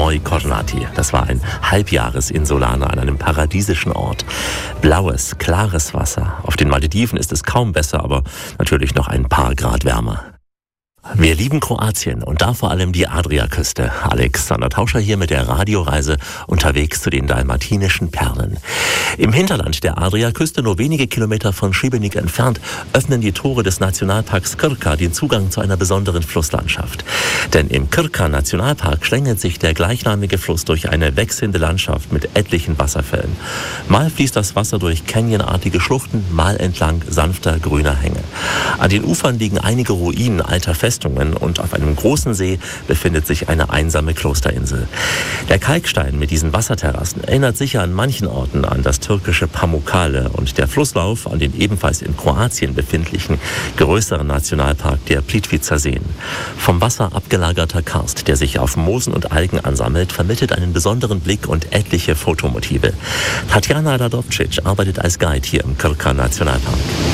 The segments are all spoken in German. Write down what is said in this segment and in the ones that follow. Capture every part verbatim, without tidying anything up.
Noi Cornati. Das war ein Halbjahresinsulaner an einem paradiesischen Ort. Blaues, klares Wasser. Auf den Malediven ist es kaum besser, aber natürlich noch ein paar Grad wärmer. Wir lieben Kroatien und da vor allem die Adriaküste. Alexander Tauscher hier mit der Radioreise unterwegs zu den dalmatinischen Perlen. Im Hinterland der Adriaküste, nur wenige Kilometer von Šibenik entfernt, öffnen die Tore des Nationalparks Krka den Zugang zu einer besonderen Flusslandschaft. Denn im Krka-Nationalpark schlängelt sich der gleichnamige Fluss durch eine wechselnde Landschaft mit etlichen Wasserfällen. Mal fließt das Wasser durch canyonartige Schluchten, mal entlang sanfter grüner Hänge. An den Ufern liegen einige Ruinen alter Festungen und auf einem großen See befindet sich eine einsame Klosterinsel. Der Kalkstein mit diesen Wasserterrassen erinnert sicher an manchen Orten an das türkische Pamukkale und der Flusslauf an den ebenfalls in Kroatien befindlichen größeren Nationalpark der Plitvicer Seen. Vom Wasser abgelagerter Karst, der sich auf Moosen und Algen ansammelt, vermittelt einen besonderen Blick und etliche Fotomotive. Tatjana Radovcic arbeitet als Guide hier im Krka Nationalpark.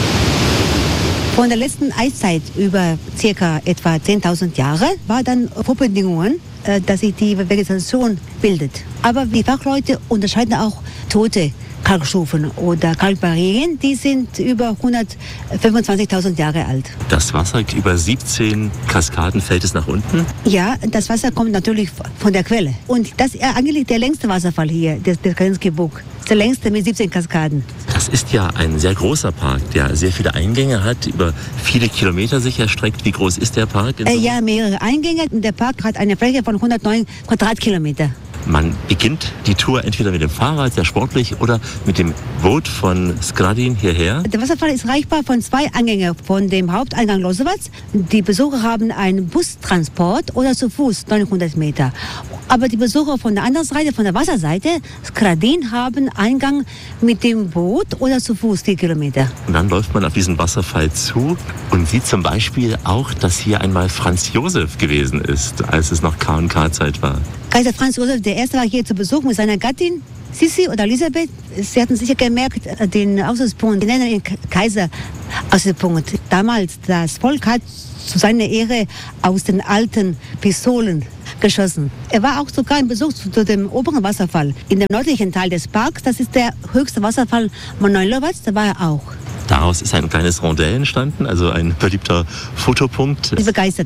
Von der letzten Eiszeit über circa etwa zehntausend Jahre war dann Vorbedingungen, dass sich die Vegetation bildet. Aber die Fachleute unterscheiden auch tote Kalkstufen oder Kalkbarrieren, die sind über hundertfünfundzwanzigtausend Jahre alt. Das Wasser über siebzehn Kaskaden fällt es nach unten? Ja, das Wasser kommt natürlich von der Quelle. Und das ist eigentlich der längste Wasserfall hier, der Krenski-Bug. Der längste mit siebzehn Kaskaden. Das ist ja ein sehr großer Park, der sehr viele Eingänge hat, über viele Kilometer sich erstreckt. Wie groß ist der Park? Äh, ja, mehrere Eingänge. Der Park hat eine Fläche von hundertneun Quadratkilometer. Man beginnt die Tour entweder mit dem Fahrrad, sehr sportlich, oder mit dem Boot von Skradin hierher. Der Wasserfall ist erreichbar von zwei Eingängen, von dem Haupteingang Losevac. Die Besucher haben einen Bustransport oder zu Fuß neunhundert Meter. Aber die Besucher von der anderen Seite, von der Wasserseite, Skradin, haben Eingang mit dem Boot oder zu Fuß vier Kilometer. Und dann läuft man auf diesen Wasserfall zu und sieht zum Beispiel auch, dass hier einmal Franz Josef gewesen ist, als es noch K und K-Zeit war. Kaiser Franz Josef der Erste war hier zu Besuch mit seiner Gattin Sissi oder Elisabeth. Sie hatten sicher gemerkt, den Aussichtspunkt, die nennen ihn Kaiser-Aussichtspunkt. Damals, das Volk hat zu seiner Ehre aus den alten Pistolen geschossen. Er war auch sogar im Besuch zu, zu dem oberen Wasserfall. In dem nördlichen Teil des Parks, das ist der höchste Wasserfall Manojlovac, da war er auch. Daraus ist ein kleines Rondell entstanden, also ein beliebter Fotopunkt. Ich bin begeistert.